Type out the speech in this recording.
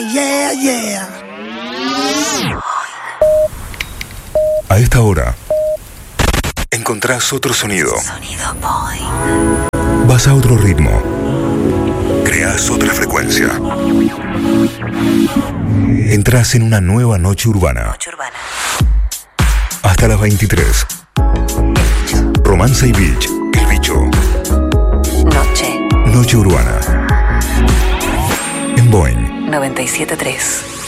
yeah, yeah. A esta hora encontrás otro sonido. Sonido Point. Vas a otro ritmo. Creás otra frecuencia. Entrás en una nueva noche urbana. Noche urbana. Hasta las 23. Romance y Beach. El Bicho. Noche. Noche urbana. En Boeing 97.3.